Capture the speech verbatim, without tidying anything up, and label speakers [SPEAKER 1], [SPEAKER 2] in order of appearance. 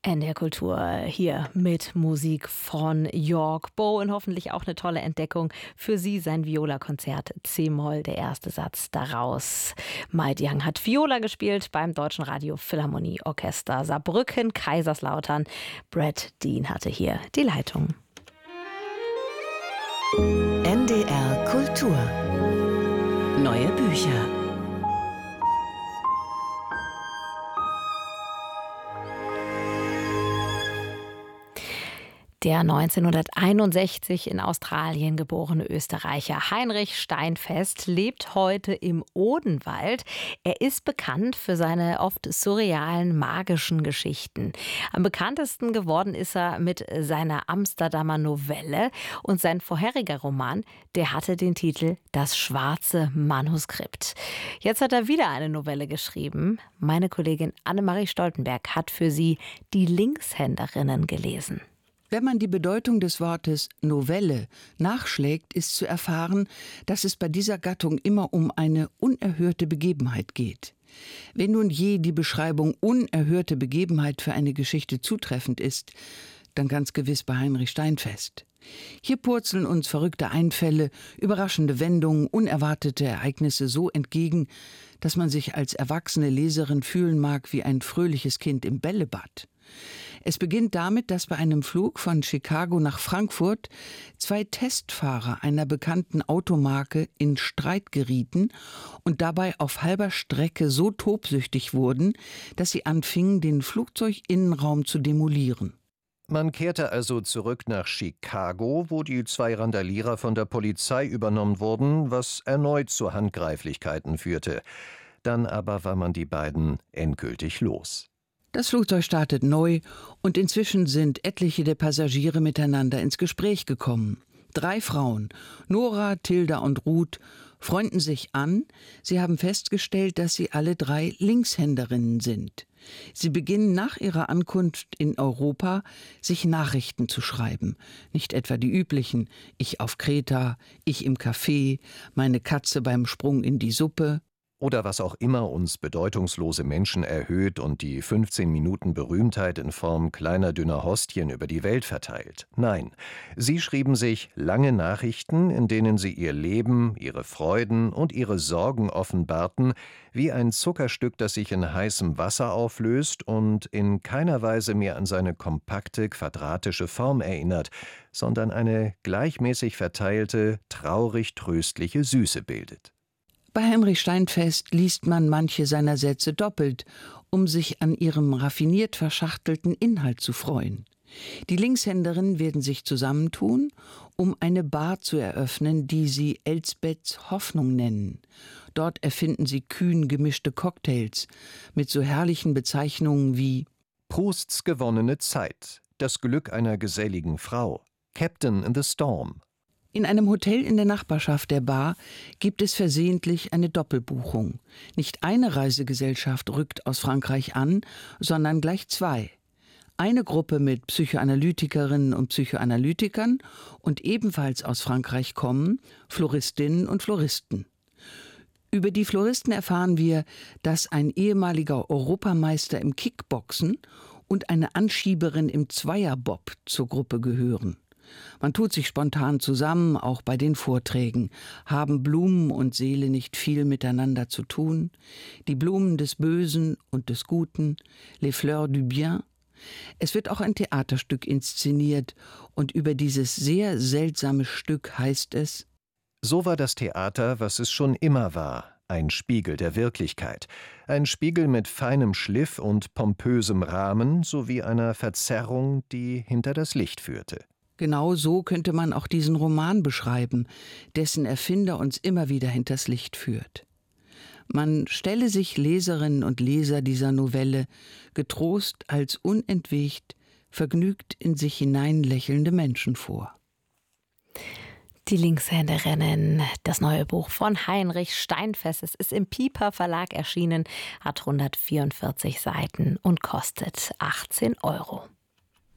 [SPEAKER 1] N D R Kultur hier mit Musik von York Bowen. Hoffentlich auch eine tolle Entdeckung für Sie. Sein Viola-Konzert C-Moll, der erste Satz daraus. Mai Young hat Viola gespielt beim Deutschen Radio Philharmonie Orchester Saarbrücken, Kaiserslautern. Brad Dean hatte hier die Leitung.
[SPEAKER 2] N D R Kultur. Neue Bücher.
[SPEAKER 1] Der neunzehnhunderteinundsechzig in Australien geborene Österreicher Heinrich Steinfest lebt heute im Odenwald. Er ist bekannt für seine oft surrealen, magischen Geschichten. Am bekanntesten geworden ist er mit seiner Amsterdamer Novelle. Und sein vorheriger Roman, der hatte den Titel Das schwarze Manuskript. Jetzt hat er wieder eine Novelle geschrieben. Meine Kollegin Annemarie Stoltenberg hat für sie Die Linkshänderinnen gelesen.
[SPEAKER 3] Wenn man die Bedeutung des Wortes Novelle nachschlägt, ist zu erfahren, dass es bei dieser Gattung immer um eine unerhörte Begebenheit geht. Wenn nun je die Beschreibung unerhörte Begebenheit für eine Geschichte zutreffend ist, dann ganz gewiss bei Heinrich Steinfest. Hier purzeln uns verrückte Einfälle, überraschende Wendungen, unerwartete Ereignisse so entgegen, dass man sich als erwachsene Leserin fühlen mag wie ein fröhliches Kind im Bällebad. Es beginnt damit, dass bei einem Flug von Chicago nach Frankfurt zwei Testfahrer einer bekannten Automarke in Streit gerieten und dabei auf halber Strecke so tobsüchtig wurden, dass sie anfingen, den Flugzeuginnenraum zu demolieren.
[SPEAKER 4] Man kehrte also zurück nach Chicago, wo die zwei Randalierer von der Polizei übernommen wurden, was erneut zu Handgreiflichkeiten führte. Dann aber war man die beiden endgültig los.
[SPEAKER 3] Das Flugzeug startet neu und inzwischen sind etliche der Passagiere miteinander ins Gespräch gekommen. Drei Frauen, Nora, Tilda und Ruth, freunden sich an. Sie haben festgestellt, dass sie alle drei Linkshänderinnen sind. Sie beginnen nach ihrer Ankunft in Europa, sich Nachrichten zu schreiben. Nicht etwa die üblichen, ich auf Kreta, ich im Café, meine Katze beim Sprung in die Suppe.
[SPEAKER 4] Oder was auch immer uns bedeutungslose Menschen erhöht und die fünfzehn Minuten Berühmtheit in Form kleiner dünner Hostien über die Welt verteilt. Nein, sie schrieben sich lange Nachrichten, in denen sie ihr Leben, ihre Freuden und ihre Sorgen offenbarten, wie ein Zuckerstück, das sich in heißem Wasser auflöst und in keiner Weise mehr an seine kompakte, quadratische Form erinnert, sondern eine gleichmäßig verteilte, traurig tröstliche Süße bildet.
[SPEAKER 3] Bei Heinrich Steinfest liest man manche seiner Sätze doppelt, um sich an ihrem raffiniert verschachtelten Inhalt zu freuen. Die Linkshänderinnen werden sich zusammentun, um eine Bar zu eröffnen, die sie Elsbeths Hoffnung nennen. Dort erfinden sie kühn gemischte Cocktails mit so herrlichen Bezeichnungen wie
[SPEAKER 4] Prousts gewonnene Zeit, das Glück einer geselligen Frau, Captain in the Storm.
[SPEAKER 3] In einem Hotel in der Nachbarschaft der Bar gibt es versehentlich eine Doppelbuchung. Nicht eine Reisegesellschaft rückt aus Frankreich an, sondern gleich zwei. Eine Gruppe mit Psychoanalytikerinnen und Psychoanalytikern und ebenfalls aus Frankreich kommen Floristinnen und Floristen. Über die Floristen erfahren wir, dass ein ehemaliger Europameister im Kickboxen und eine Anschieberin im Zweierbob zur Gruppe gehören. Man tut sich spontan zusammen, auch bei den Vorträgen. Haben Blumen und Seele nicht viel miteinander zu tun? Die Blumen des Bösen und des Guten, les fleurs du bien. Es wird auch ein Theaterstück inszeniert und über dieses sehr seltsame Stück heißt es:
[SPEAKER 4] So war das Theater, was es schon immer war. Ein Spiegel der Wirklichkeit. Ein Spiegel mit feinem Schliff und pompösem Rahmen sowie einer Verzerrung, die hinter das Licht führte.
[SPEAKER 3] Genau so könnte man auch diesen Roman beschreiben, dessen Erfinder uns immer wieder hinters Licht führt. Man stelle sich Leserinnen und Leser dieser Novelle getrost als unentwegt, vergnügt in sich hineinlächelnde Menschen vor.
[SPEAKER 1] Die Linkshänderinnen, das neue Buch von Heinrich Steinfest. Es ist im Piper Verlag erschienen, hat hundertvierundvierzig Seiten und kostet achtzehn Euro.